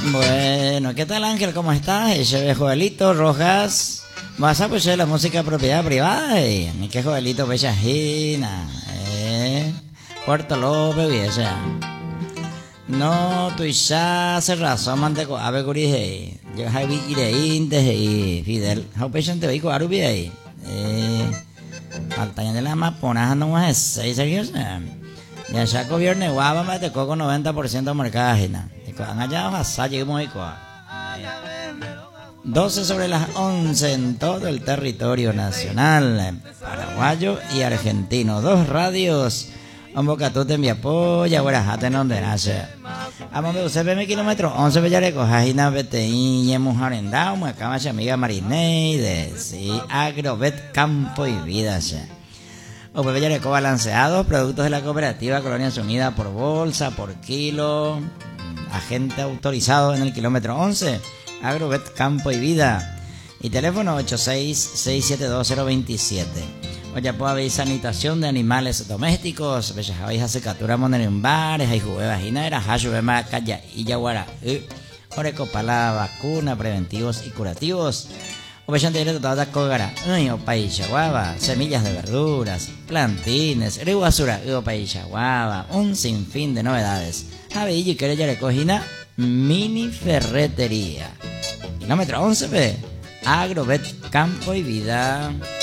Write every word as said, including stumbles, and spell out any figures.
Bueno, ¿qué tal Ángel? ¿Cómo estás? Ese Joelito Rojas. Vas a escuchar la música propiedad privada. ¿Eh? Ni que Joelito Bellajina. ¿Eh? Puerto López, vieja. No, tú ya se razón manteco ave guri. Yo hay ire inte y Fidel. How patient te veiko arubi ahí. Eh. Falta de la mapona no más seis serios. Ya ya gobierno guava me te coco noventa por ciento mercadina. Allá vas a llegar doce sobre las once en todo el territorio nacional, paraguayo y argentino. Dos radios. Un bocatute en mi apoya, guarajate no de nace. A donde usted ve mi kilómetro once bellareco, jajina beteí, yemus arendao, muecama amiga Marineide, sí, Agrovet Campo y Vida. O bellareco balanceados, productos de la cooperativa Colonias Unidas por bolsa, por kilo. Agente autorizado en el kilómetro once, Agrovet Campo y Vida. Y teléfono ocho seis seis siete dos cero dos siete. Oye, pues habéis sanitación de animales domésticos. Veis, habéis hace captura en bares, hay jugué vagina, era hashu, bema, calla y yaguara. Oreco para vacuna, preventivos y curativos. O veis, antes de toda cogara. Ay, o país guava, semillas de verduras, plantines, riguasura, o país guava. Un sinfín de novedades. Habéis y queréis ya recogina mini ferretería. Kilómetro once, ve. Agrovet Campo y Vida.